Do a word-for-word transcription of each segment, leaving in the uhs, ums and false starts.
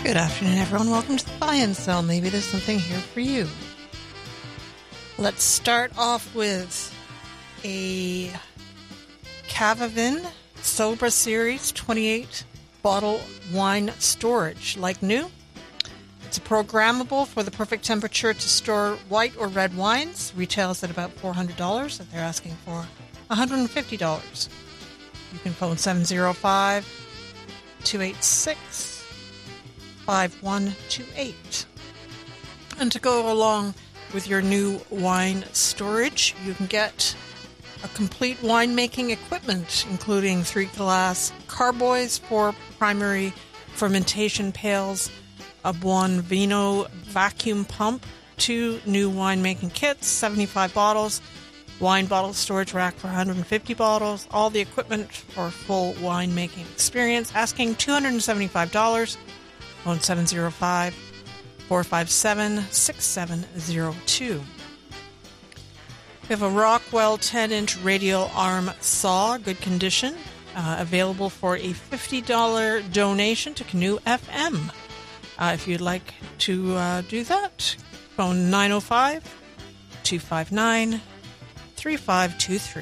Good afternoon, everyone. Welcome to the Buy and Sell. Maybe there's something here for you. Let's start off with a Cavavin Sobra Series twenty-eight bottle wine storage. Like new, it's programmable for the perfect temperature to store white or red wines. Retails at about four hundred dollars. They're asking for one hundred fifty dollars. You can phone seven oh five, two eight six, five one two eight. And to go along with your new wine storage, you can get a complete winemaking equipment, including three glass carboys, four primary fermentation pails, a Buon Vino vacuum pump, two new winemaking kits, seventy-five bottles, wine bottle storage rack for one hundred fifty bottles, all the equipment for full winemaking experience, asking two hundred seventy-five dollars. Phone seven oh five, four five seven, six seven oh two. We have a Rockwell ten-inch radial arm saw, good condition, uh, available for a fifty dollars donation to Canoe F M. Uh, if you'd like to uh, do that, phone nine oh five, two five nine, three five two three.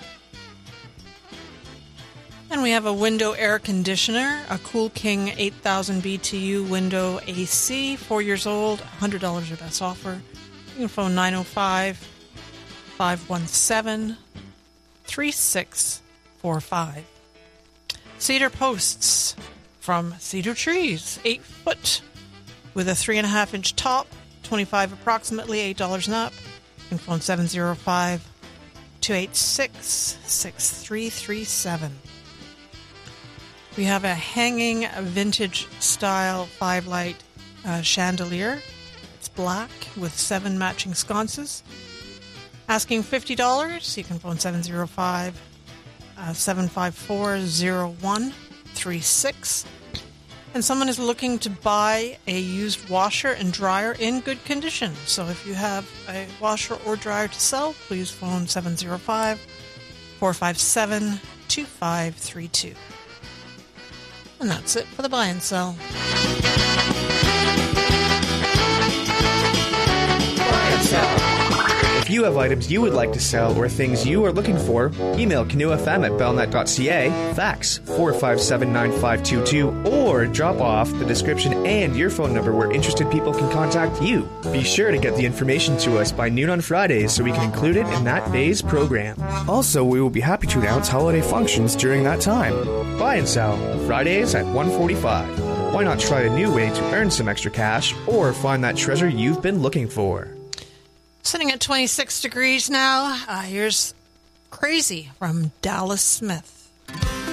And we have a window air conditioner, a Cool King eight thousand B T U window A C, four years old, one hundred dollars your best offer. You can phone nine oh five, five one seven, three six four five. Cedar posts from Cedar Trees, eight foot, with a three and a half inch top, twenty-five approximately, eight dollars and up. You can phone seven oh five, two eight six, six three three seven. We have a hanging vintage style five light uh, chandelier. It's black with seven matching sconces. Asking fifty dollars. You can phone seven oh five, seven five four, oh one three six. And someone is looking to buy a used washer and dryer in good condition. So if you have a washer or dryer to sell, please phone seven oh five, four five seven, two five three two. And that's it for the Buy and Sell. Buy and Sell. If you have items you would like to sell or things you are looking for, email canoefm at bellnet dot c a, fax four five seven, nine five two two, or drop off the description and your phone number where interested people can contact you. Be sure to get the information to us by noon on Fridays so we can include it in that day's program. Also, we will be happy to announce holiday functions during that time. Buy and Sell, Fridays at one forty-five. Why not try a new way to earn some extra cash or find that treasure you've been looking for? Sitting at twenty-six degrees now. Uh, here's Crazy from Dallas Smith.